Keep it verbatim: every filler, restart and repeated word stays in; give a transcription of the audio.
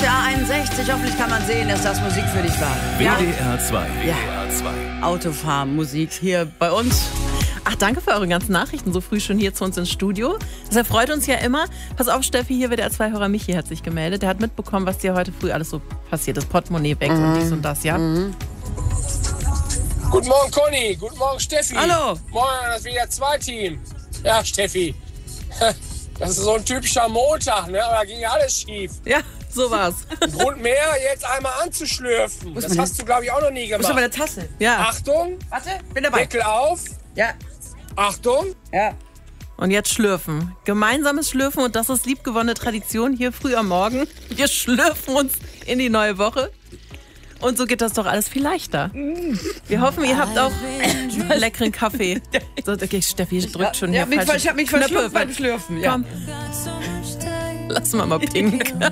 der A einundsechzig. Hoffentlich kann man sehen, dass das Musik für dich war. W D R zwei. W D R zwei. Autofahren-Musik hier bei uns. Ach, danke für eure ganzen Nachrichten so früh schon hier zu uns ins Studio. Das erfreut uns ja immer. Pass auf, Steffi, hier W D R zwei Hörer Michi hat sich gemeldet. Der hat mitbekommen, was dir heute früh alles so passiert ist. Portemonnaie weg mhm. und dies und das, ja? Mhm. Guten Morgen, Conny. Guten Morgen, Steffi. Hallo. Moin, das W D R zwei Team. Ja, Steffi. Das ist so ein typischer Montag, ne? Aber da ging ja alles schief. Ja, so war's. Ein Grund mehr, jetzt einmal anzuschlürfen. Das hast du, glaube ich, auch noch nie gemacht. Wo ist aber eine Tasse? Ja. Achtung. Warte, bin dabei. Deckel auf. Ja. Achtung. Ja. Und jetzt schlürfen. Gemeinsames Schlürfen und das ist liebgewonnene Tradition hier früh am Morgen. Wir schlürfen uns in die neue Woche. Und so geht das doch alles viel leichter. Wir hoffen, ihr habt auch einen leckeren Kaffee. So, okay, Steffi drückt schon ja, hier mich, falsche Ich hab mich Knöpfe verschluckt beim Schlürfen. Ja. Komm. Lass mal mal pink.